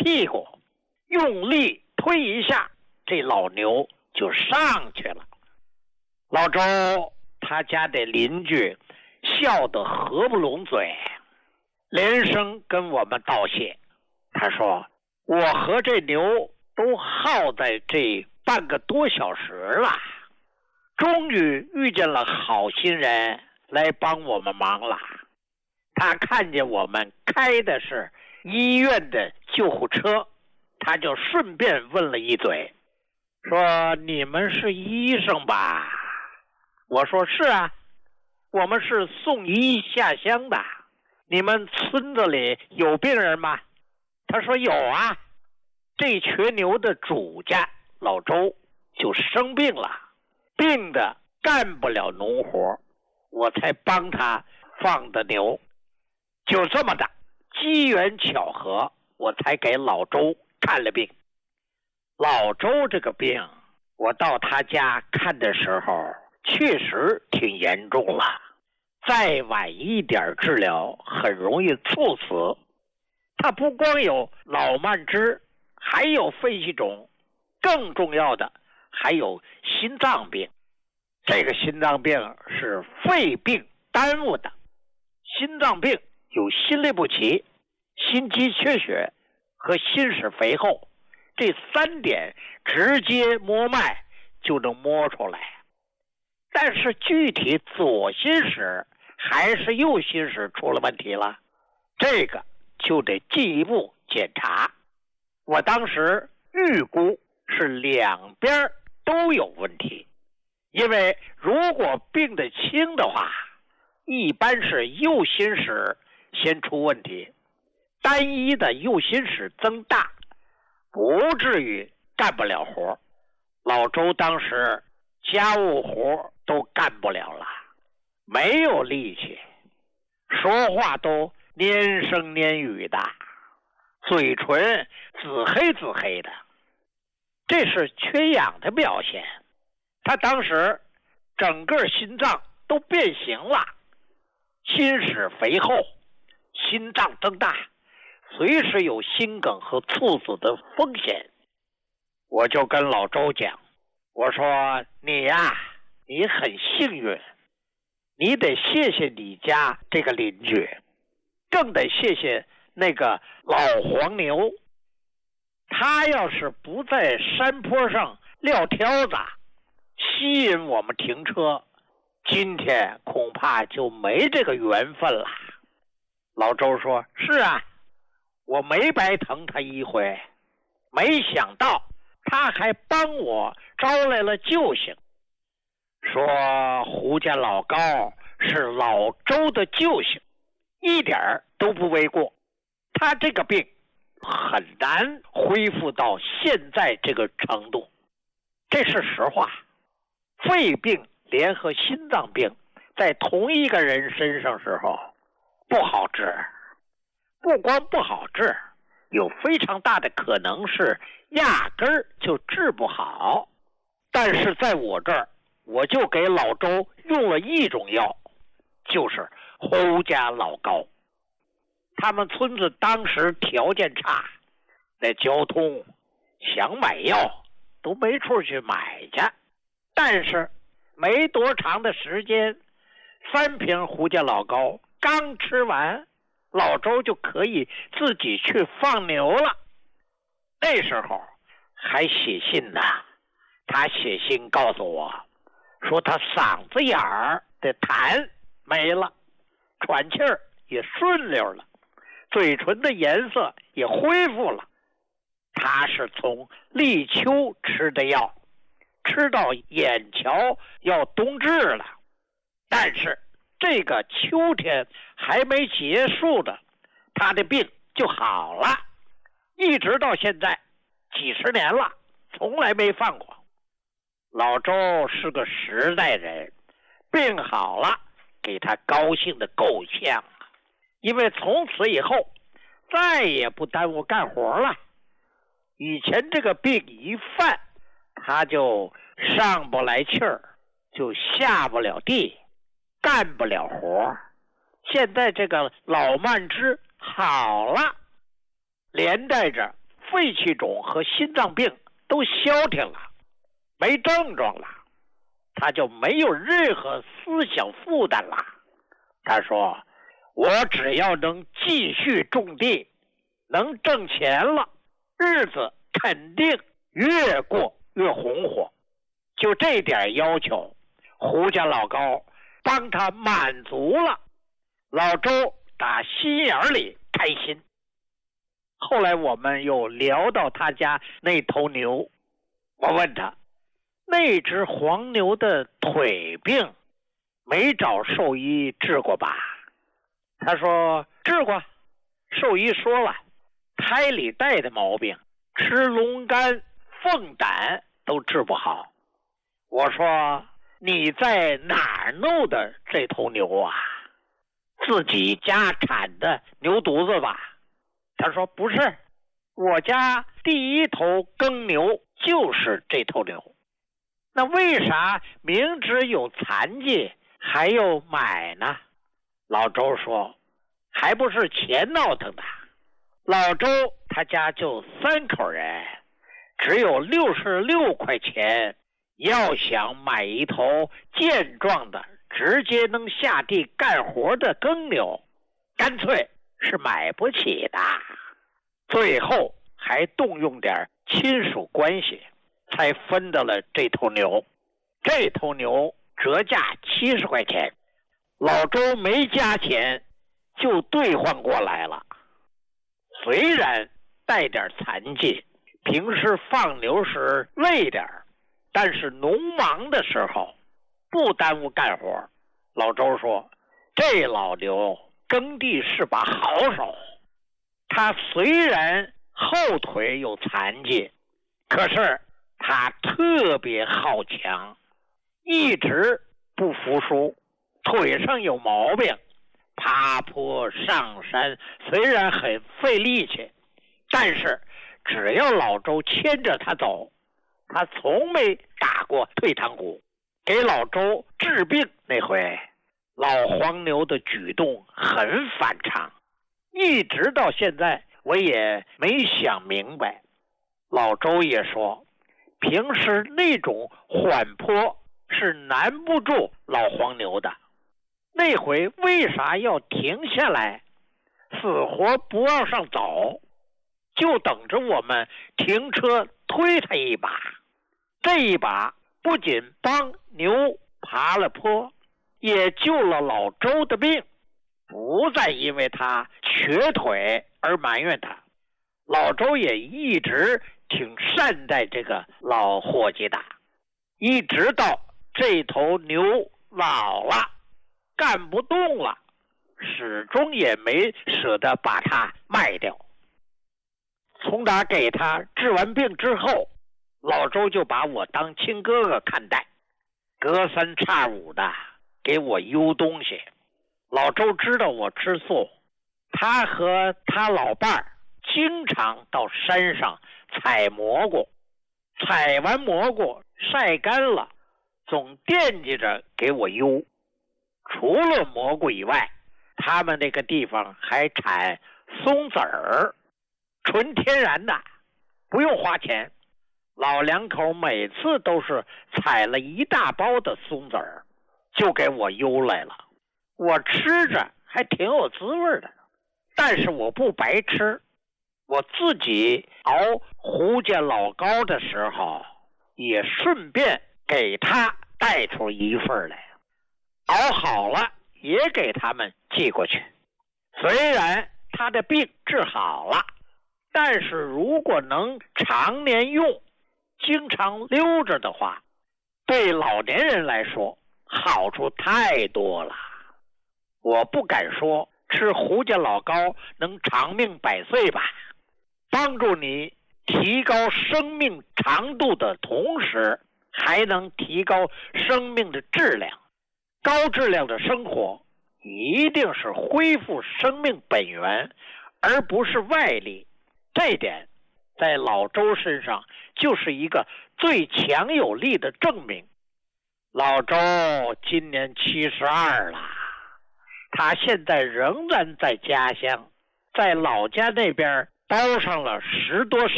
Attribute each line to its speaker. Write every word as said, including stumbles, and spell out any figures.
Speaker 1: 屁股，用力推一下，这老牛就上去了。老周他家的邻居笑得合不拢嘴，连声跟我们道谢。他说，我和这牛都耗在这半个多小时了，终于遇见了好心人来帮我们忙了。他看见我们开的是医院的救护车，他就顺便问了一嘴，说你们是医生吧？我说是啊，我们是送医下乡的。你们村子里有病人吗？他说有啊，这群牛的主家老周就生病了，病的干不了农活，我才帮他放的牛。就这么的机缘巧合，我才给老周看了病。老周这个病，我到他家看的时候确实挺严重了，再晚一点治疗很容易猝死。他不光有脑慢支，还有肺气肿，更重要的还有心脏病。这个心脏病是肺病耽误的。心脏病有心律不齐、心肌缺血和心室肥厚，这三点直接摸脉就能摸出来。但是具体左心室还是右心室出了问题了，这个就得进一步检查。我当时预估是两边都有问题，因为如果病得轻的话，一般是右心室先出问题，单一的右心室增大，不至于干不了活。老周当时家务活都干不了了，没有力气，说话都黏声黏语的，嘴唇紫黑紫黑的，这是缺氧的表现。他当时整个心脏都变形了，心室肥厚，心脏增大，随时有心梗和猝死的风险。我就跟老周讲，我说你呀、啊，你很幸运，你得谢谢你家这个邻居，更得谢谢那个老黄牛。他要是不在山坡上撂挑子，吸引我们停车，今天恐怕就没这个缘分了。老周说，是啊，我没白疼他一回，没想到他还帮我招来了救星，说胡家老高是老周的救星，一点都不为过。他这个病很难恢复到现在这个程度，这是实话。肺病联合心脏病在同一个人身上时候不好治，不光不好治，有非常大的可能是压根儿就治不好。但是在我这儿，我就给老周用了一种药，就是胡家老高。他们村子当时条件差，那交通想买药都没处去买去，但是没多长的时间，三瓶胡家老高刚吃完，老周就可以自己去放牛了。那时候还写信呢，他写信告诉我说他嗓子眼儿的痰没了，喘气儿也顺溜了，嘴唇的颜色也恢复了。他是从立秋吃的药，吃到眼瞧要冬至了，但是这个秋天还没结束的，他的病就好了，一直到现在几十年了，从来没犯过。老周是个实在人，病好了给他高兴的够呛，因为从此以后再也不耽误干活了。以前这个病一犯，他就上不来气儿，就下不了地，干不了活。现在这个老慢支好了，连带着肺气肿和心脏病都消停了，没症状了，他就没有任何思想负担了。他说，我只要能继续种地，能挣钱了，日子肯定越过越红火。就这点要求，胡家老高帮他满足了，老周打心眼里开心。后来我们又聊到他家那头牛，我问他，那只黄牛的腿病没找兽医治过吧？他说治过，兽医说了，胎里带的毛病，吃龙肝凤胆都治不好。我说你在哪儿弄的这头牛啊？自己家产的牛犊子吧？他说不是，我家第一头耕牛就是这头牛。那为啥明知有残疾还要买呢？老周说，还不是钱闹腾的。老周他家就三口人，只有六十六块钱，要想买一头健壮的直接能下地干活的耕牛，干脆是买不起的。最后还动用点亲属关系，才分到了这头牛。这头牛折价七十块钱，老周没加钱就兑换过来了。虽然带点残疾，平时放牛时累点，但是农忙的时候不耽误干活。老周说，这老牛耕地是把好手，他虽然后腿有残疾，可是他特别好强，一直不服输，腿上有毛病，爬坡上山虽然很费力气，但是只要老周牵着他走，他从没打过退堂鼓。给老周治病那回，老黄牛的举动很反常，一直到现在我也没想明白。老周也说，平时那种缓坡是难不住老黄牛的，那回为啥要停下来，死活不往上走，就等着我们停车推他一把。这一把不仅帮牛爬了坡，也救了老周的命，不再因为他瘸腿而埋怨他。老周也一直挺善待这个老伙计的，一直到这头牛老了干不动了，始终也没舍得把它卖掉。从打给他治完病之后，老周就把我当亲哥哥看待，隔三差五的给我邮东西。老周知道我吃素，他和他老伴儿经常到山上采蘑菇，采完蘑菇晒干了，总惦记着给我邮。除了蘑菇以外，他们那个地方还产松子儿，纯天然的，不用花钱。老两口每次都是采了一大包的松子儿，就给我邮来了。我吃着还挺有滋味的，但是我不白吃，我自己熬胡家老高的时候，也顺便给他带出一份来，熬好了也给他们寄过去。虽然他的病治好了，但是如果能常年用，经常溜着的话，对老年人来说好处太多了。我不敢说吃胡家老高能长命百岁吧，帮助你提高生命长度的同时，还能提高生命的质量。高质量的生活一定是恢复生命本源，而不是外力。这点在老周身上就是一个最强有力的证明。老周今年七十二了，他现在仍然在家乡，在老家那边包上了十多